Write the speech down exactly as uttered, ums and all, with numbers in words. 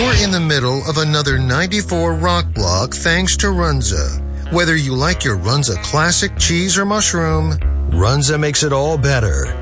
You're in the middle of another ninety-four rock block thanks to Runza. Whether you like your Runza classic cheese or mushroom, Runza makes it all better.